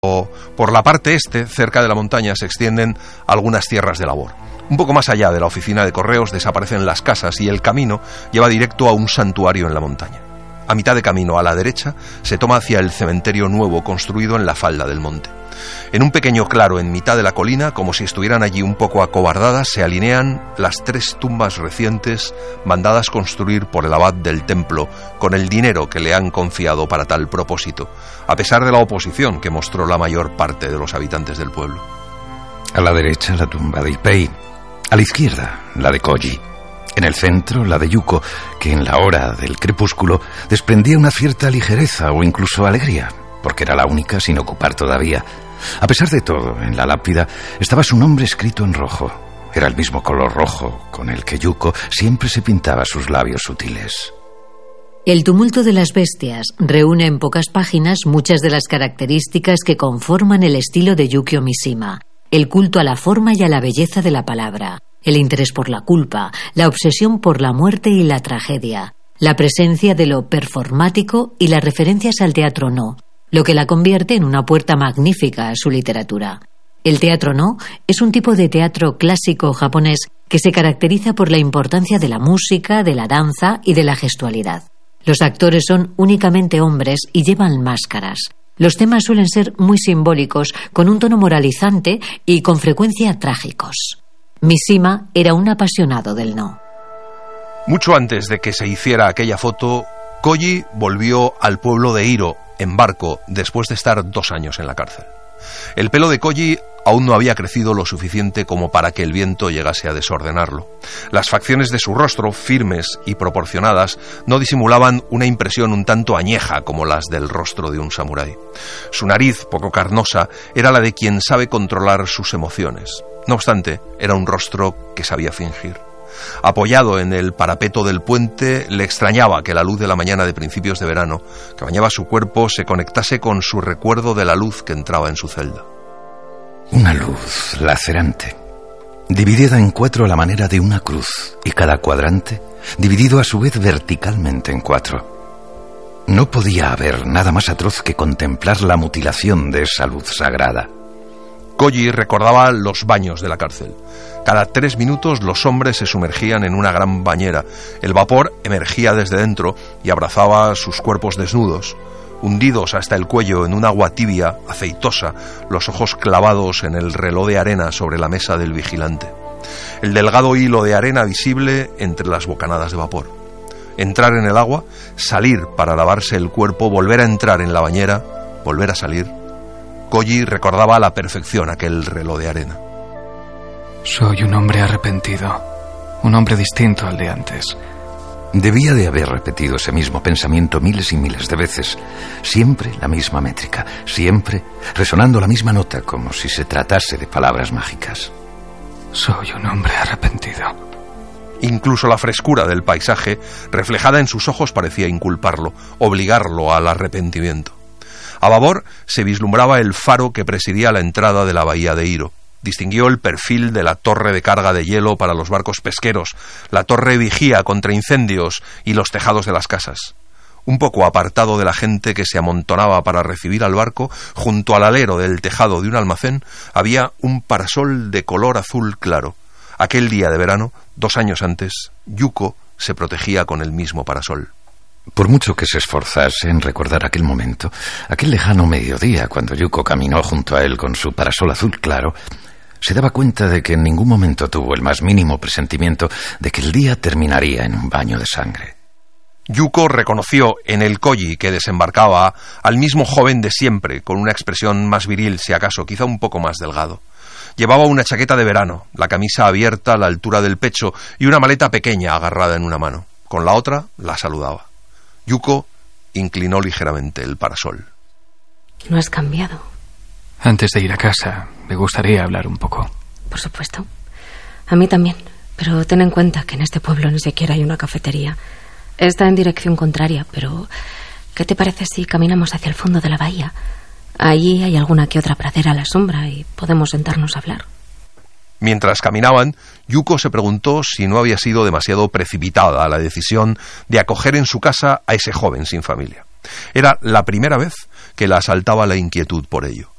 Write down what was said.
Por la parte este, cerca de la montaña, se extienden algunas tierras de labor. Un poco más allá de la oficina de correos desaparecen las casas y el camino lleva directo a un santuario en la montaña. A mitad de camino, a la derecha, se toma hacia el cementerio nuevo construido en la falda del monte. En un pequeño claro en mitad de la colina, como si estuvieran allí un poco acobardadas, se alinean las 3 tumbas recientes mandadas construir por el abad del templo con el dinero que le han confiado para tal propósito, a pesar de la oposición que mostró la mayor parte de los habitantes del pueblo. A la derecha la tumba de Ipei, a la izquierda la de Koji. En el centro, la de Yuko, que en la hora del crepúsculo desprendía una cierta ligereza o incluso alegría, porque era la única sin ocupar todavía. A pesar de todo, en la lápida estaba su nombre escrito en rojo. Era el mismo color rojo con el que Yuko siempre se pintaba sus labios sutiles. El tumulto de las bestias reúne en pocas páginas muchas de las características que conforman el estilo de Yukio Mishima: el culto a la forma y a la belleza de la palabra, el interés por la culpa, la obsesión por la muerte y la tragedia, la presencia de lo performático y las referencias al teatro no, lo que la convierte en una puerta magnífica a su literatura. El teatro no es un tipo de teatro clásico japonés que se caracteriza por la importancia de la música, de la danza y de la gestualidad. Los actores son únicamente hombres y llevan máscaras. Los temas suelen ser muy simbólicos, con un tono moralizante y con frecuencia trágicos. Mishima era un apasionado del no. Mucho antes de que se hiciera aquella foto, Koji volvió al pueblo de Hiro en barco después de estar 2 años en la cárcel. El pelo de Koji aún no había crecido lo suficiente como para que el viento llegase a desordenarlo. Las facciones de su rostro, firmes y proporcionadas, no disimulaban una impresión un tanto añeja como las del rostro de un samurái. Su nariz, poco carnosa, era la de quien sabe controlar sus emociones. No obstante, era un rostro que sabía fingir. Apoyado en el parapeto del puente, le extrañaba que la luz de la mañana de principios de verano, que bañaba su cuerpo, se conectase con su recuerdo de la luz que entraba en su celda. Una luz lacerante, dividida en 4 a la manera de una cruz, y cada cuadrante dividido a su vez verticalmente en 4. No podía haber nada más atroz que contemplar la mutilación de esa luz sagrada. Koji recordaba los baños de la cárcel. Cada 3 minutos los hombres se sumergían en una gran bañera. El vapor emergía desde dentro y abrazaba sus cuerpos desnudos, hundidos hasta el cuello en un agua tibia, aceitosa, los ojos clavados en el reloj de arena sobre la mesa del vigilante. El delgado hilo de arena visible entre las bocanadas de vapor. Entrar en el agua, salir para lavarse el cuerpo, volver a entrar en la bañera, volver a salir. Koji recordaba a la perfección aquel reloj de arena. Soy un hombre arrepentido, un hombre distinto al de antes. Debía de haber repetido ese mismo pensamiento miles y miles de veces, siempre la misma métrica, siempre resonando la misma nota, como si se tratase de palabras mágicas. Soy un hombre arrepentido. Incluso la frescura del paisaje, reflejada en sus ojos, parecía inculparlo, obligarlo al arrepentimiento. A babor se vislumbraba el faro que presidía la entrada de la bahía de Hiro. Distinguió el perfil de la torre de carga de hielo para los barcos pesqueros, la torre vigía contra incendios y los tejados de las casas. Un poco apartado de la gente que se amontonaba para recibir al barco, junto al alero del tejado de un almacén, había un parasol de color azul claro. Aquel día de verano, 2 años antes, Yuko se protegía con el mismo parasol. Por mucho que se esforzase en recordar aquel momento, aquel lejano mediodía cuando Yuko caminó junto a él con su parasol azul claro, se daba cuenta de que en ningún momento tuvo el más mínimo presentimiento de que el día terminaría en un baño de sangre. Yuko reconoció en el Koji que desembarcaba al mismo joven de siempre, con una expresión más viril, si acaso, quizá un poco más delgado. Llevaba una chaqueta de verano, la camisa abierta a la altura del pecho y una maleta pequeña agarrada en una mano. Con la otra la saludaba. Yuko inclinó ligeramente el parasol. ¿No has cambiado? Antes de ir a casa, me gustaría hablar un poco. Por supuesto. A mí también. Pero ten en cuenta que en este pueblo ni siquiera hay una cafetería. Está en dirección contraria, pero ¿qué te parece si caminamos hacia el fondo de la bahía? Allí hay alguna que otra pradera a la sombra y podemos sentarnos a hablar. Mientras caminaban, Yuko se preguntó si no había sido demasiado precipitada la decisión de acoger en su casa a ese joven sin familia. Era la primera vez que la asaltaba la inquietud por ello.